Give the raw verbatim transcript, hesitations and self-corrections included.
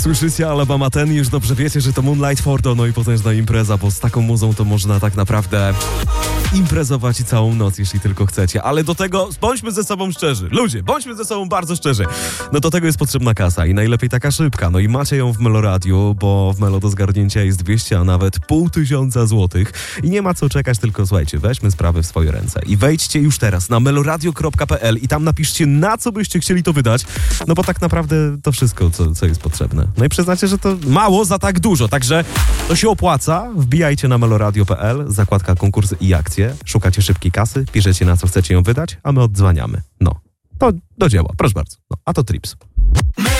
Słyszycie Alabama ten, już dobrze wiecie, że to Moonlight Fordo, no i potężna impreza, bo z taką muzą to można tak naprawdę imprezować i całą noc, jeśli tylko chcecie. Ale do tego bądźmy ze sobą szczerzy. Ludzie, bądźmy ze sobą bardzo szczerzy. No do tego jest potrzebna kasa i najlepiej taka szybka. No i macie ją w Meloradiu, bo w Melo do zgarnięcia jest dwieście, a nawet pół tysiąca złotych. I nie ma co czekać, tylko słuchajcie, weźmy sprawy w swoje ręce. I wejdźcie już teraz na meloradio kropka p l i tam napiszcie, na co byście chcieli to wydać. No bo tak naprawdę to wszystko, co, co jest potrzebne. No i przyznacie, że to mało za tak dużo. Także to się opłaca. Wbijajcie na meloradio kropka p l, zakładka konkursy i akcje. Szukacie szybkiej kasy, piszecie, na co chcecie ją wydać, a my oddzwaniamy. No, to do dzieła, proszę bardzo. No, a to Trips.